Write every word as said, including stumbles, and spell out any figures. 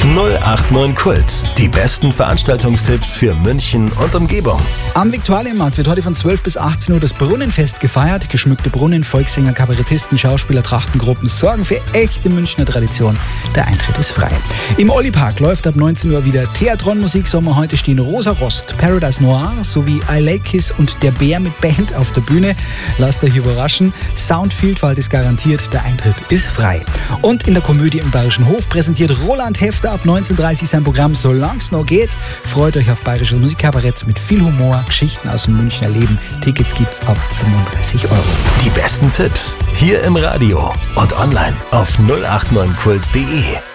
null acht neun Kult. Die besten Veranstaltungstipps für München und Umgebung. Am Viktualienmarkt wird heute von zwölf bis achtzehn Uhr das Brunnenfest gefeiert. Geschmückte Brunnen, Volkssänger, Kabarettisten, Schauspieler, Trachtengruppen sorgen für echte Münchner Tradition. Der Eintritt ist frei. Im Olli-Park läuft ab neunzehn Uhr wieder Theatron-Musiksommer. Heute stehen Rosa Rost, Paradise Noir sowie I Like Kiss und Der Bär mit Band auf der Bühne. Lasst euch überraschen. Soundvielfalt ist garantiert. Der Eintritt ist frei. Und in der Komödie im Bayerischen Hof präsentiert Roland Hefter ab neunzehn Uhr dreißig sein Programm Solang's noch geht. Freut euch auf bayerisches Musikkabarett mit viel Humor, Geschichten aus dem Münchner Leben. Tickets gibt's ab fünfunddreißig Euro. Die besten Tipps hier im Radio und online auf null acht neun kult punkt de.